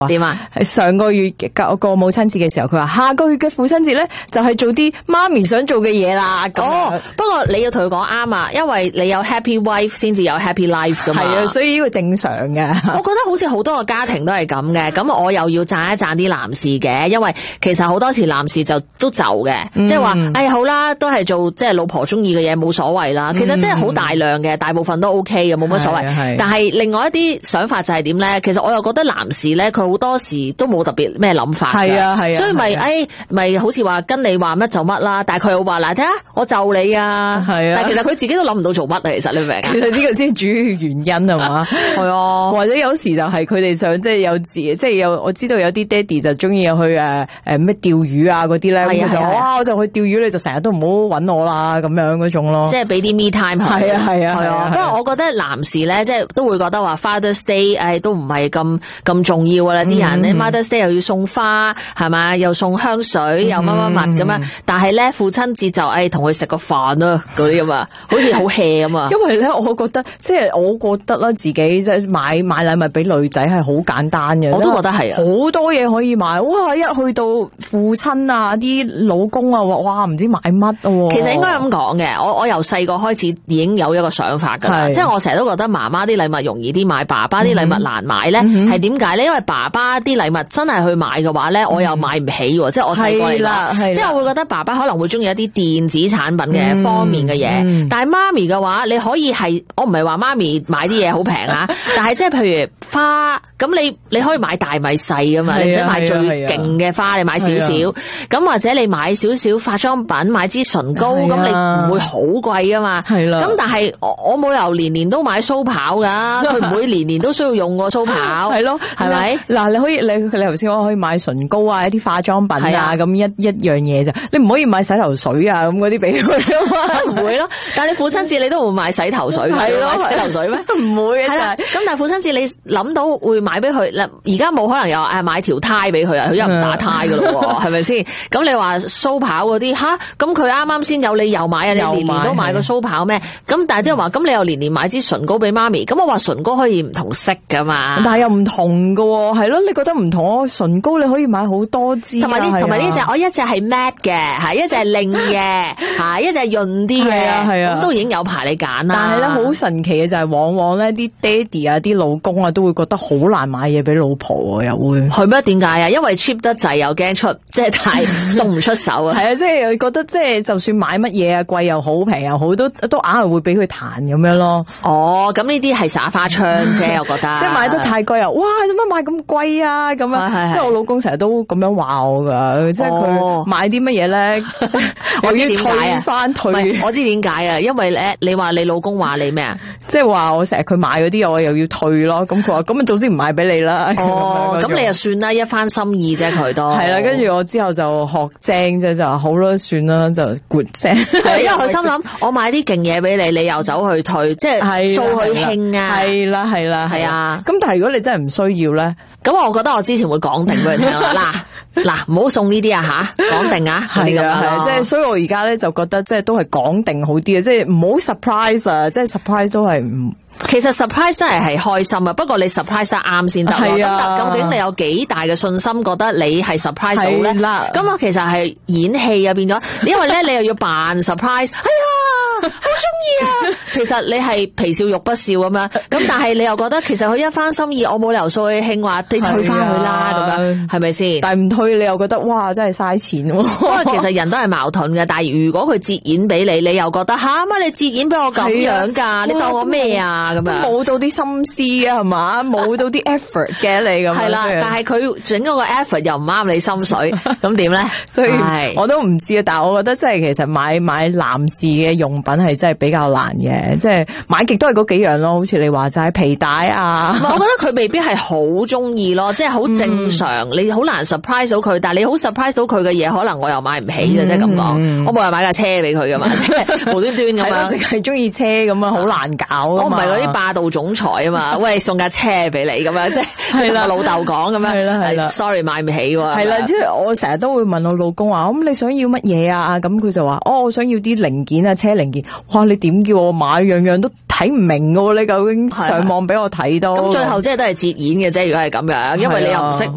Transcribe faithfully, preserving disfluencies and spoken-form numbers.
點啊？ 係上個月嘅個母親節嘅時候，佢話下個月嘅父親節咧就係做啲媽咪想做嘅嘢啦。咁哦，不過你要同佢講啱啊，因為你有 happy wife 先至有 happy life 噶嘛。 係啊，所以呢個正常嘅。 我覺得好似好多個家庭都係咁嘅，咁我又要讚一讚啲男士嘅，因為其實好多時男士就都就嘅，即係話，哎好啦，都係做即係老婆中意嘅嘢，冇所謂啦。其實真係好大量嘅，大部分都 OK 嘅，冇乜所謂。但係另外一啲想法就係點咧？其實我又覺得男士咧，佢好多時都冇特別咩諗法嘅， 係啊係啊， 所以咪誒咪好似話跟你話乜就乜啦。但係佢又話嗱，睇下我就你啊，係啊。但係其實佢自己都諗唔到做乜啊。其實你明唔明啊？ 其實呢個先係主要原因係嘛？係啊，或者有時就係佢哋想即係有自即係有我知道有啲爹哋就中意去誒誒咩釣魚啊嗰啲咧，咁就哇我就去釣魚，你就成日都唔好搵我啦咁樣嗰種咯。 即係俾啲 me time 佢。係啊係啊係啊。不過我覺得男士咧，即係都會覺得話 Father's Day 誒都唔係咁咁重要噶啦，啲人咧 Mother's Day 又要送花係嘛，又送香水又乜乜乜咁樣，但係咧父親節就誒同佢食個飯啦嗰啲咁啊，好似好 hea 咁啊。 因為咧，我覺得即係我覺得啦，自己即係買買禮物俾女仔係好簡單嘅。 我都覺得係啊， 好多嘢可以買。哇！一去到父親啊，啲老公啊，哇唔知買乜啊。 其實應該咁講嘅，我我由細個開始已經有一個想法噶啦，即係我成日都覺得媽媽啲禮物容易啲買，爸爸啲禮物難買咧，係點解咧？因為爸爸啲禮物真係去買嘅話咧，我又買唔起喎，即係我細個嚟講，即係我會覺得爸爸可能會中意一啲電子產品嘅方面嘅嘢，嗯、但係媽咪嘅話，你可以係我唔係話媽咪買啲嘢好平啊，但係即係譬如花。咁你你可以買大買細噶嘛，你唔使買最勁嘅花，你買少少。咁或者你買少少化妝品，買支唇膏，咁你唔會好貴噶嘛。係啦。咁但係我我冇理由年年都買鬚刨噶，佢唔會年年都需要用個鬚刨。係咯，係咪？嗱，你可以你你頭先我可以買唇膏啊，一啲化妝品啊，咁一一樣嘢咋？你唔可以買洗頭水啊，咁嗰啲俾佢啊嘛。唔會咯。但係你父親節你都會買洗頭水，係咯？洗頭水咩？唔會嘅就係。咁但係父親節你諗到會買。買俾佢嗱，而家冇可能有誒買條呔俾佢啊，佢又唔打呔噶咯，係咪先？咁你話鬚刨嗰啲吓，咁佢啱啱先有理由買啊，你年年都買個鬚刨咩？咁但係啲人話，咁你又年年買支唇膏俾媽咪，咁我話唇膏可以唔同色噶嘛？但係又唔同噶，係咯？你覺得唔同？唇膏你可以買好多支，同埋呢，同埋呢隻，我一隻係 matte 嘅，係一隻係靚嘅，吓一隻係潤啲嘅，係啊，咁都已經有排你揀啦。但係咧好神奇嘅就係，往往咧啲爹哋啊、啲老公啊都會覺得好難買嘢俾老婆，又會係咩？點解啊？因為 cheap 得滯，又驚出即係太送唔出手啊！係啊，即係覺得即係就算買乜嘢啊，貴又好，平又好，都都硬係會俾佢彈咁樣咯。哦，咁呢啲係耍花槍啫，我覺得。即係買得太貴啊！哇，做乜買咁貴啊？咁樣，即係我老公成日都咁樣話我噶，即係佢買啲乜嘢咧，我知點解啊？翻退，我知點解啊？因為咧，你話你老公話你咩啊？即係話我成日佢買嗰啲，我又要退咯。咁佢話咁啊，總之唔買俾你啦。哦，咁你又算啦，一番心意啫，佢都係啦。跟住我之後就學精啫，就話好啦，算啦，就 good 聲。係因為佢心諗，我買啲勁嘢俾你，你又走去退，即係掃佢興啊。係啦，係啦，係啊。咁但係如果你真係唔需要咧，咁我覺得我之前會講定俾佢聽啦。嗱嗱，唔好送呢啲啊吓，講定啊。係啊，係啊，即係所以我而家咧就覺得即係都係講定好啲啊，即係唔好 surprise 啊，即係 surprise 都係唔。其實 surprise 真係係開心啊，不過你 surprise 得啱先得。係啊，咁究竟你有幾大嘅信心，覺得你係 surprise 到咧？咁我其實係演戲啊，變咗，因為咧你又要扮 surprise，哎呀，好中意啊！其實你係皮笑肉不笑咁樣，咁但係你又覺得其實佢一番心意，我冇理由掃佢興話你退翻去啦，咁樣係咪先？但係唔退你又覺得哇，真係嘥錢。因為其實人都係矛盾嘅，但係如果佢折現俾你，你又覺得吓乜你折現俾我咁樣噶？你當我咩啊？咁樣冇到啲心思啊，係嘛？冇到啲 effort 嘅你咁。係啦，但係佢整嗰個 effort 又唔啱你心水，咁點咧？所以我都唔知啊。但係我覺得即係其實買買男士嘅用品係真係比較難嘅，即係買極都係嗰幾樣咯。好似你話齋皮帶啊，我覺得佢未必係好中意咯，即係好正常。嗯、你好難 surprise 到佢，但係你好 surprise 到佢嘅嘢，可能我又買唔起嘅，即係咁講。我冇人買架車俾佢噶嘛，即係無端端咁樣，淨係中意車咁樣，好難搞。我唔係嗰啲霸道總裁啊嘛，喂，送架車俾你咁樣，即係我老豆講咁樣，係啦係啦 ，sorry 買唔起喎。係啦，即係我成日都會問我老公話，咁你想要乜嘢啊？咁佢就話，哦，我想要啲零件啊，車零件。哇，你點叫我買？樣樣都睇唔明㗎喎，你究竟上網俾我睇到？咁最後即係都係折現嘅啫，如果係咁樣，因為你又唔識。